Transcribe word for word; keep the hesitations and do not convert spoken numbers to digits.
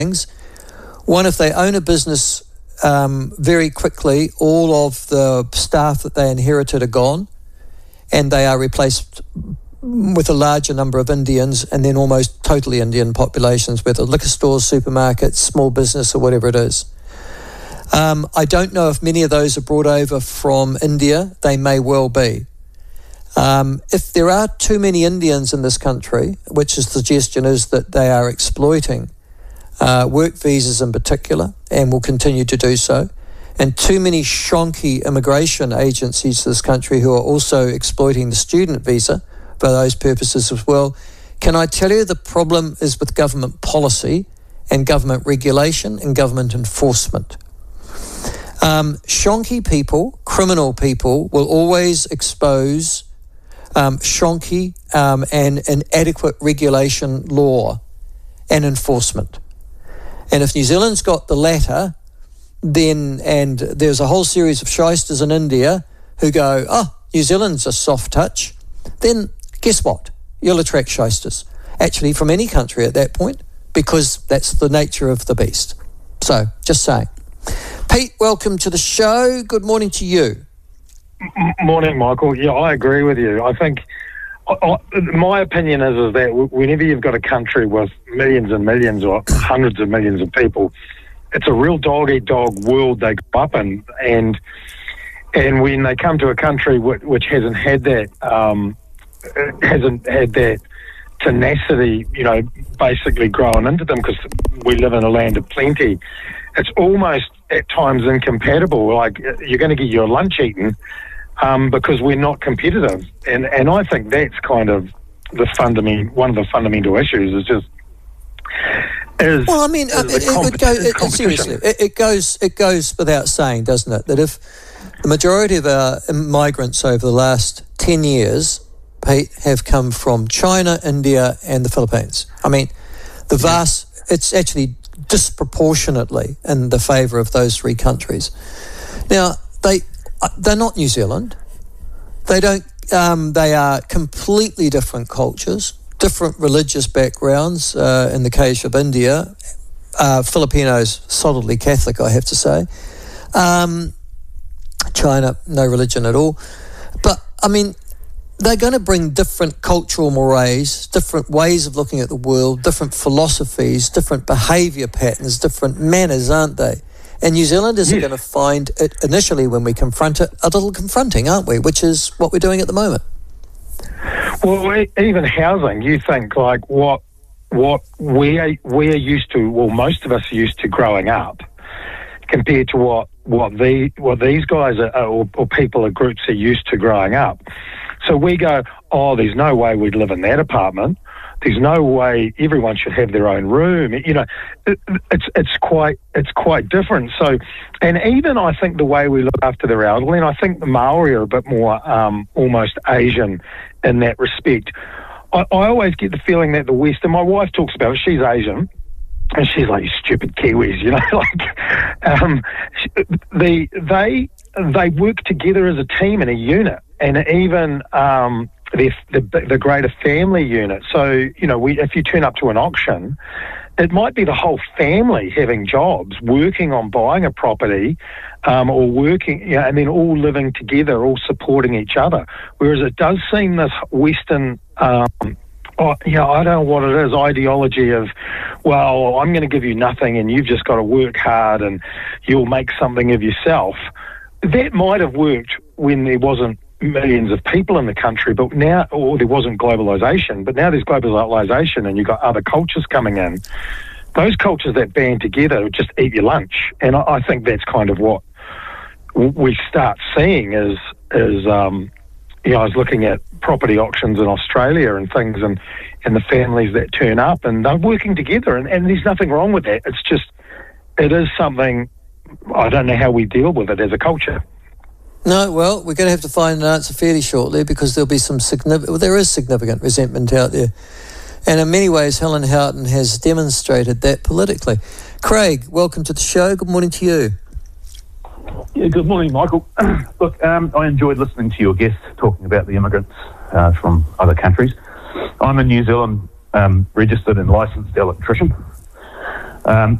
things. One, if they own a business, um, very quickly, all of the staff that they inherited are gone, and they are replaced with a larger number of Indians, and then almost totally Indian populations, whether liquor stores, supermarkets, small business, or whatever it is. Um, I don't know if many of those are brought over from India. They may well be. Um, if there are too many Indians in this country, which the suggestion is that they are exploiting uh, work visas in particular, and will continue to do so, and too many shonky immigration agencies to this country who are also exploiting the student visa for those purposes as well, can I tell you the problem is with government policy and government regulation and government enforcement. Um, shonky people, criminal people, will always expose um, shonky um, and inadequate regulation law and enforcement. And if New Zealand's got the latter, then, and there's a whole series of shysters in India who go, oh, New Zealand's a soft touch, then guess what? You'll attract shysters, actually, from any country at that point, because that's the nature of the beast. So, just saying. Pete, welcome to the show. Good morning to you. Morning, Michael. Yeah, I agree with you. I think I, I, my opinion is, is that whenever you've got a country with millions and millions or hundreds of millions of people, it's a real dog-eat-dog world they grow up in. And, and when they come to a country which, which hasn't had that... Um, hasn't had that tenacity, you know, basically growing into them, because we live in a land of plenty, it's almost at times incompatible. Like, you're going to get your lunch eaten um, because we're not competitive. And and I think that's kind of the fundament, one of the fundamental issues is just... Is, well, I mean, uh, it, it, would go, it, seriously, it, it, goes, it goes without saying, doesn't it, that if the majority of our migrants over the last ten years... Pete, have come from China, India, and the Philippines. I mean, the vast, it's actually disproportionately in the favour of those three countries. Now, they, they're not New Zealand. They don't, um, they are completely different cultures, different religious backgrounds, uh, in the case of India. Uh, Filipinos, solidly Catholic, I have to say. Um, China, no religion at all. But, I mean, they're going to bring different cultural mores, different ways of looking at the world, different philosophies, different behaviour patterns, different manners, aren't they? And New Zealanders yes. are going to find it initially, when we confront it, a little confronting, aren't we? Which is what we're doing at the moment. Well, even housing, you think like what what we're, we're used to, well, most of us are used to growing up, compared to what what, the, what these guys are, or, or people or groups are used to growing up. So we go, oh, there's no way we'd live in that apartment. There's no way everyone should have their own room. You know, it, it's it's quite it's quite different. So, and even I think the way we look after the elderly, and I think the Maori are a bit more um, almost Asian in that respect. I, I always get the feeling that the West, and my wife talks about it, she's Asian, and she's like, you stupid Kiwis, you know, like um, the they they work together as a team and a unit. And even um, the, the the greater family unit. So, you know, we, if you turn up to an auction, it might be the whole family having jobs, working on buying a property, um, or working, you know, and then all living together, all supporting each other. Whereas it does seem this Western, um, oh, you know, I don't know what it is, ideology of, well, I'm going to give you nothing and you've just got to work hard and you'll make something of yourself. That might have worked when there wasn't millions of people in the country, but now, or there wasn't globalisation, but now there's globalisation and you've got other cultures coming in. Those cultures that band together just eat your lunch. And I, I think that's kind of what we start seeing is, is um, you know, I was looking at property auctions in Australia and things, and, and the families that turn up and they're working together, and, and there's nothing wrong with that. It's just, it is something, I don't know how we deal with it as a culture. No, well, we're going to have to find an answer fairly shortly, because there'll be some significant, well, there is significant resentment out there. And in many ways, Helen Houghton has demonstrated that politically. Craig, welcome to the show. Good morning to you. Yeah, good morning, Michael. Look, um, I enjoyed listening to your guest talking about the immigrants uh, from other countries. I'm a New Zealand um, registered and licensed electrician. Um,